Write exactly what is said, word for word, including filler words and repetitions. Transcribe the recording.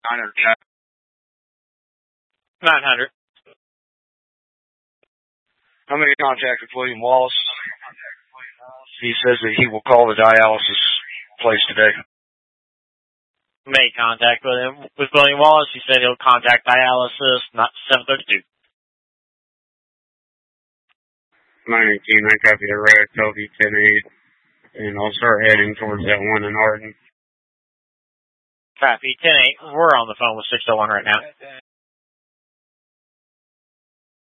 nine hundred. nine hundred. I made contact with William Wallace. He says that he will call the dialysis place today. Made contact with him with William Wallace. He said he'll contact dialysis, not seven thirty-two. nine eighteen, I copy the red, Toby ten eight, and I'll start heading towards that one in Arden. Copy ten eight. We're on the phone with six oh one right now.